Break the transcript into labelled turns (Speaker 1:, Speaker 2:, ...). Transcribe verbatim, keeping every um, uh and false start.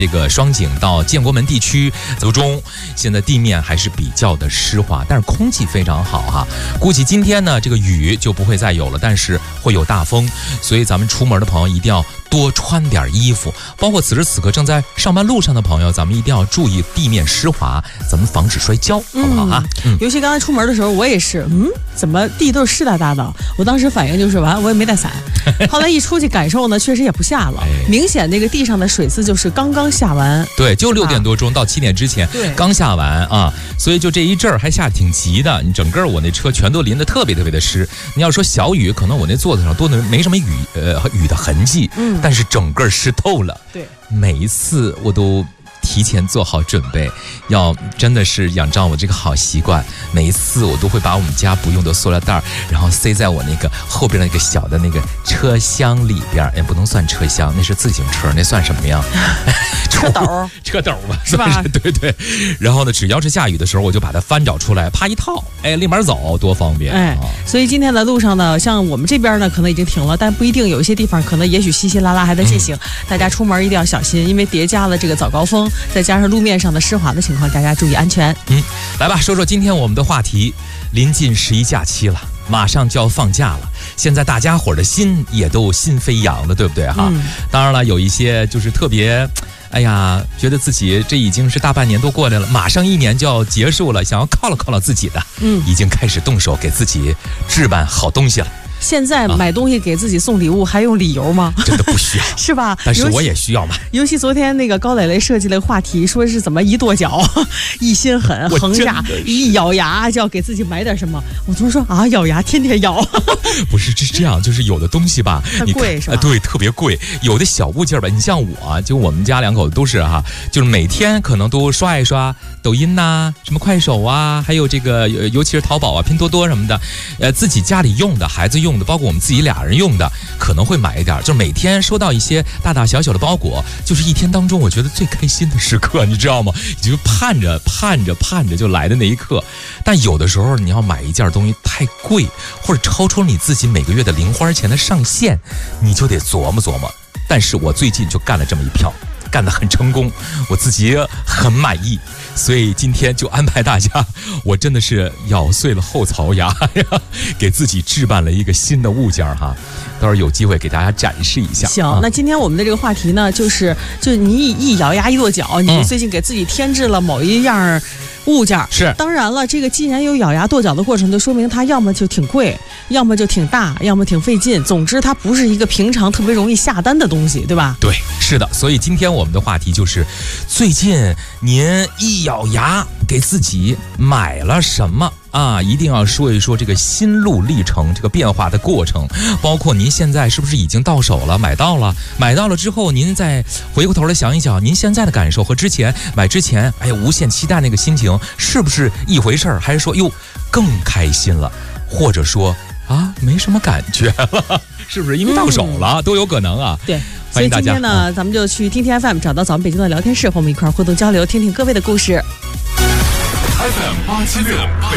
Speaker 1: 这个双井到建国门地区途中，现在地面还是比较的湿滑，但是空气非常好哈。估计今天呢，这个雨就不会再有了，但是会有大风，所以咱们出门的朋友一定要多穿点衣服。包括此时此刻正在上班路上的朋友，咱们一定要注意地面湿滑，咱们防止摔跤，好不好哈？
Speaker 2: 嗯，尤其刚才出门的时候，我也是，嗯，怎么地都是湿哒哒的？我当时反应就是完，我也没带伞。后来一出去感受呢，确实也不下了，哎、明显那个地上的水渍就是刚刚下完。
Speaker 1: 对，就六点多钟到七点之前，
Speaker 2: 对，
Speaker 1: 刚下完啊，所以就这一阵儿还下挺急的，你整个我那车全都淋得特别特别的湿。你要说小雨，可能我那座子上都能没什么雨呃雨的痕迹，嗯，但是整个湿透了。
Speaker 2: 对，
Speaker 1: 每一次我都提前做好准备，要真的是仰仗我这个好习惯。每一次我都会把我们家不用的塑料袋，然后塞在我那个后边那个小的那个车厢里边，也不能算车厢，那是自行车，那算什么呀？
Speaker 2: 车斗，
Speaker 1: 车斗吧，
Speaker 2: 是吧？
Speaker 1: 对对。然后呢，只要是下雨的时候，我就把它翻找出来，啪一套，哎，立马走，多方便。
Speaker 2: 哎，所以今天的路上呢，像我们这边呢，可能已经停了，但不一定，有一些地方可能也许稀稀拉拉还在进行。嗯、大家出门一定要小心，因为叠加了这个早高峰，再加上路面上的湿滑的情况，大家注意安全。
Speaker 1: 嗯，来吧，说说今天我们的话题。临近十一假期了，马上就要放假了，现在大家伙的心也都心飞扬了，对不对哈？嗯、当然了，有一些就是特别，哎呀，觉得自己这已经是大半年都过来了，马上一年就要结束了，想要犒劳犒劳自己的，嗯，已经开始动手给自己置办好东西了。
Speaker 2: 现在买东西给自己送礼物还用理由吗？
Speaker 1: 真的不需要，
Speaker 2: 是吧？
Speaker 1: 但是我也需要买。
Speaker 2: 尤其昨天那个高磊磊设计了个话题，说是怎么一跺脚、一心狠、横下、一咬牙就要给自己买点什么。我同事说啊，咬牙天天咬。
Speaker 1: 不是，这是这样，就是有的东西吧，
Speaker 2: 它贵是吧？
Speaker 1: 对，特别贵。有的小物件吧，你像我，就我们家两口子都是哈，就是每天可能都刷一刷抖音呐、啊、什么快手啊，还有这个尤其是淘宝啊、拼多多什么的，呃，自己家里用的、孩子用的，包括我们自己俩人用的，可能会买一点。就每天收到一些大大小小的包裹，就是一天当中我觉得最开心的时刻，你知道吗？就盼着盼着盼着就来的那一刻。但有的时候你要买一件东西太贵，或者超出了你自己每个月的零花钱的上限，你就得琢磨琢磨。但是我最近就干了这么一票，干得很成功，我自己很满意，所以今天就安排大家，我真的是咬碎了后槽牙呀，给自己置办了一个新的物件哈，到时候有机会给大家展示一下。
Speaker 2: 行，啊、那今天我们的这个话题呢，就是就你一一咬牙一跺脚，你就最近给自己添置了某一样物件。
Speaker 1: 是，
Speaker 2: 当然了，这个既然有咬牙跺脚的过程，就说明它要么就挺贵，要么就挺大，要么挺费劲。总之，它不是一个平常特别容易下单的东西，对吧？
Speaker 1: 对，是的。所以今天我们的话题就是，最近您一咬牙给自己买了什么？啊，一定要说一说这个心路历程，这个变化的过程，包括您现在是不是已经到手了，买到了，买到了之后，您再回过头来想一想，您现在的感受和之前买之前，哎呀，无限期待那个心情是不是一回事儿，还是说哟更开心了，或者说啊没什么感觉了，是不是因为到手了、嗯、都有可能啊？
Speaker 2: 对。所以今天呢、嗯、咱们就去听听 F M， 找到咱们北京的聊天室，和我们一块儿互动交流，听听各位的故事。
Speaker 3: F M 八七六。